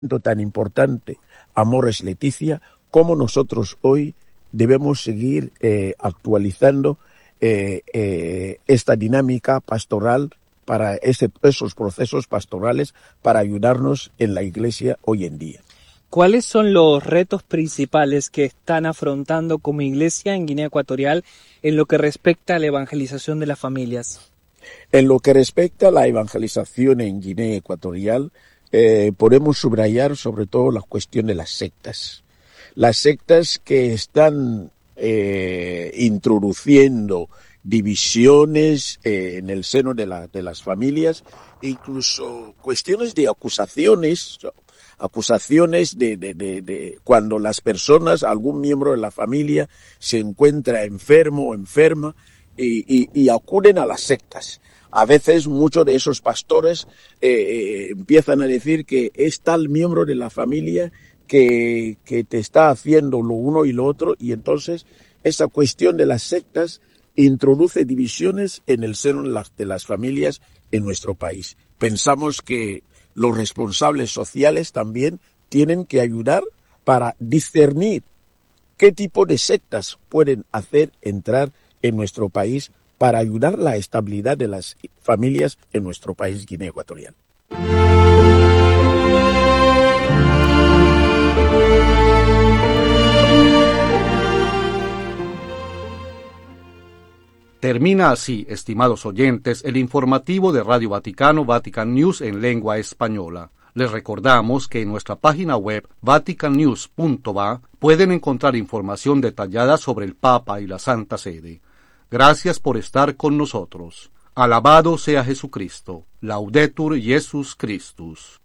tan importante, Amores Leticia, cómo nosotros hoy debemos seguir actualizando esta dinámica pastoral para esos procesos pastorales para ayudarnos en la iglesia hoy en día. ¿Cuáles son los retos principales que están afrontando como iglesia en Guinea Ecuatorial en lo que respecta a la evangelización de las familias? En lo que respecta a la evangelización en Guinea Ecuatorial, podemos subrayar sobre todo la cuestión de las sectas. Las sectas que están introduciendo divisiones en el seno de las familias, incluso cuestiones de acusaciones de cuando las personas, algún miembro de la familia se encuentra enfermo o enferma y acuden a las sectas. A veces muchos de esos pastores empiezan a decir que es tal miembro de la familia que te está haciendo lo uno y lo otro, y entonces esa cuestión de las sectas introduce divisiones en el seno de las familias en nuestro país. Pensamos que los responsables sociales también tienen que ayudar para discernir qué tipo de sectas pueden hacer entrar en nuestro país para ayudar a la estabilidad de las familias en nuestro país Guinea Ecuatorial. Termina así, estimados oyentes, el informativo de Radio Vaticano, Vatican News en lengua española. Les recordamos que en nuestra página web vaticannews.va pueden encontrar información detallada sobre el Papa y la Santa Sede. Gracias por estar con nosotros. Alabado sea Jesucristo. Laudetur Jesus Christus.